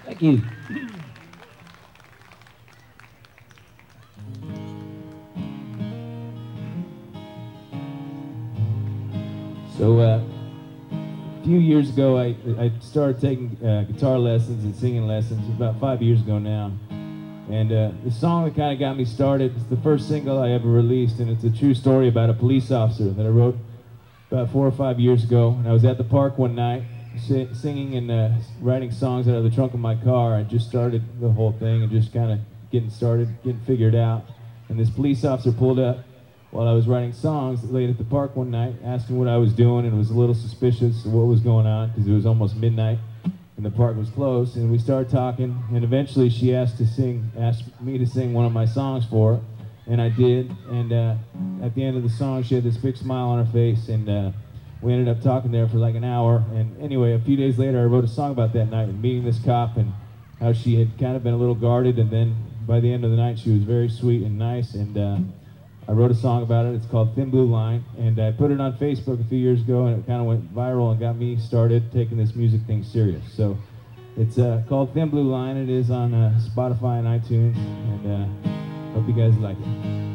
Thank you. So, a few years ago, I started taking guitar lessons and singing lessons about 5 years ago now. And the song that kind of got me started is the first single I ever released, and it's a true story about a police officer that I wrote about 4 or 5 years ago. And I was at the park one night singing and writing songs out of the trunk of my car. I just started the whole thing and just kind of getting started, getting figured out. And this police officer pulled up while I was writing songs late at the park one night, asking what I was doing, and was a little suspicious of what was going on because it was almost midnight and the park was closed. And we started talking, and eventually she asked me to sing one of my songs for her, and I did. And at the end of the song, she had this big smile on her face, and we ended up talking there for like an hour. And anyway, a few days later, I wrote a song about that night and meeting this cop and how she had kind of been a little guarded, and then by the end of the night, she was very sweet and nice. And I wrote a song about it. It's called Thin Blue Line, and I put it on Facebook a few years ago, and it kind of went viral and got me started taking this music thing serious. So it's called Thin Blue Line. It is on Spotify and iTunes, and hope you guys like it.